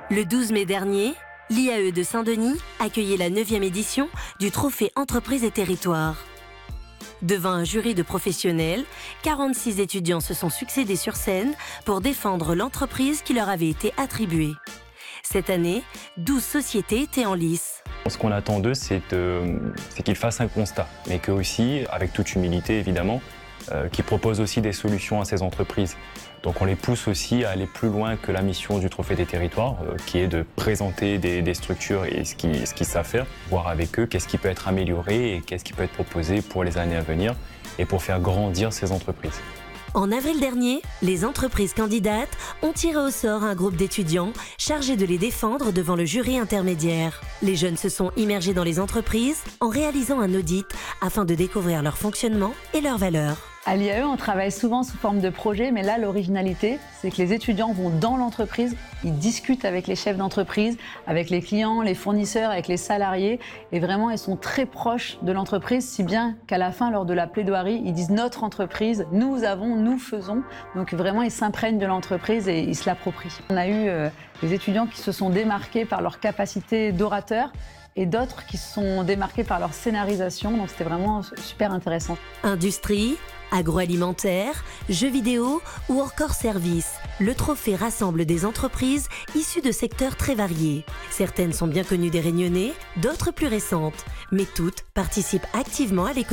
Le 12 mai dernier, l'IAE de Saint-Denis accueillait la 9e édition du Trophée Entreprises et Territoires. Devant un jury de professionnels, 46 étudiants se sont succédés sur scène pour défendre l'entreprise qui leur avait été attribuée. Cette année, 12 sociétés étaient en lice. Ce qu'on attend d'eux, c'est qu'ils fassent un constat, mais qu'eux aussi, avec toute humilité évidemment, qu'ils proposent aussi des solutions à ces entreprises. Donc on les pousse aussi à aller plus loin que la mission du Trophée des Territoires, qui est de présenter des structures et ce qu'ils savent faire, voir avec eux qu'est-ce qui peut être amélioré et qu'est-ce qui peut être proposé pour les années à venir et pour faire grandir ces entreprises. En avril dernier, les entreprises candidates ont tiré au sort un groupe d'étudiants chargés de les défendre devant le jury intermédiaire. Les jeunes se sont immergés dans les entreprises en réalisant un audit afin de découvrir leur fonctionnement et leurs valeurs. À l'IAE, on travaille souvent sous forme de projet, mais là, l'originalité, c'est que les étudiants vont dans l'entreprise, ils discutent avec les chefs d'entreprise, avec les clients, les fournisseurs, avec les salariés, et vraiment, ils sont très proches de l'entreprise, si bien qu'à la fin, lors de la plaidoirie, ils disent « notre entreprise, nous avons, nous faisons ». Donc vraiment, ils s'imprègnent de l'entreprise et ils se l'approprient. On a eu des étudiants qui se sont démarqués par leur capacité d'orateur, et d'autres qui se sont démarqués par leur scénarisation, donc c'était vraiment super intéressant. Industrie, agroalimentaire, jeux vidéo ou encore services, le trophée rassemble des entreprises issues de secteurs très variés. Certaines sont bien connues des Réunionnais, d'autres plus récentes, mais toutes participent activement à l'économie.